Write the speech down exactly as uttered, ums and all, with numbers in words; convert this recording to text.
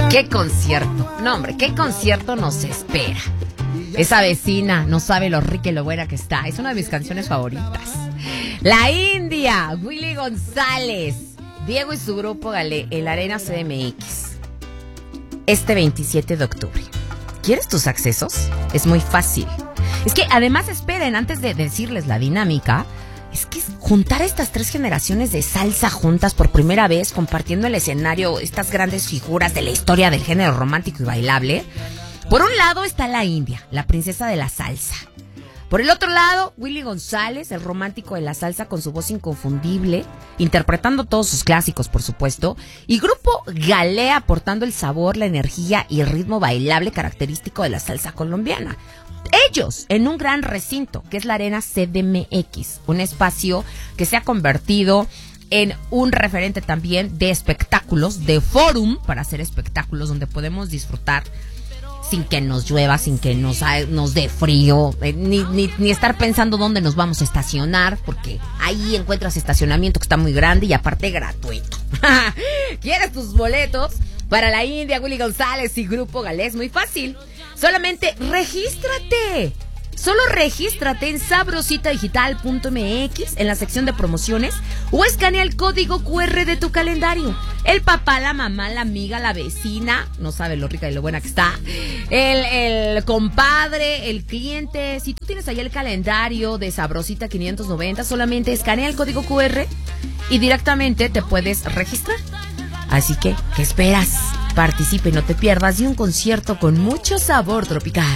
¿Qué concierto? No, hombre, ¿qué concierto nos espera? Esa vecina no sabe lo rica y lo buena que está. Es una de mis canciones favoritas. La India, Willy González, Diego y su grupo Galé, el Arena C D M X. Este veintisiete de octubre. ¿Quieres tus accesos? Es muy fácil. Es que además esperen, antes de decirles la dinámica, es que juntar a estas tres generaciones de salsa juntas por primera vez, compartiendo el escenario, estas grandes figuras de la historia del género romántico y bailable. Por un lado está la India, la princesa de la salsa. Por el otro lado, Willy González, el romántico de la salsa con su voz inconfundible, interpretando todos sus clásicos, por supuesto. Y Grupo Galé aportando el sabor, la energía y el ritmo bailable característico de la salsa colombiana. Ellos en un gran recinto, que es la Arena C D M X, un espacio que se ha convertido en un referente también de espectáculos, de fórum para hacer espectáculos donde podemos disfrutar sin que nos llueva, sin que nos, nos dé frío, eh, ni, ni, ni estar pensando dónde nos vamos a estacionar, porque ahí encuentras estacionamiento que está muy grande y aparte gratuito. ¿Quieres tus boletos para la India, Willy González y Grupo Galé? Es muy fácil. Solamente regístrate. Solo regístrate en sabrosita digital punto m x en la sección de promociones o escanea el código cu erre de tu calendario. El papá, la mamá, la amiga, la vecina, no sabe lo rica y lo buena que está, el, el compadre, el cliente. Si tú tienes ahí el calendario de Sabrosita quinientos noventa, solamente escanea el código cu erre y directamente te puedes registrar. Así que, ¿qué esperas? Participa y no te pierdas de un concierto con mucho sabor tropical.